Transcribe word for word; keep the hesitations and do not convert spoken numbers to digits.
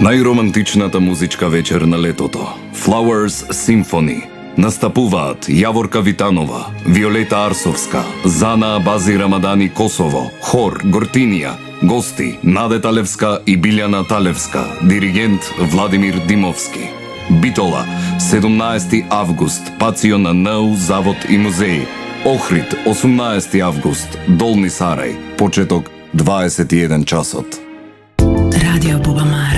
Најромантичната музичка вечер на летото, Flowers Symphony, настапуваат Јаворка Витанова, Виолета Арсовска, Зана Абази Рамадани Косово, хор Гортинија, гости Надета Левска и Билјана Талевска, диригент Владимир Димовски. Битола, седумнаесети август, пацион на НУ, Завод и музеи. Охрид, осумнаесети август, Долни Сарај, почеток дваесет и еден часот. Радио Бубамар.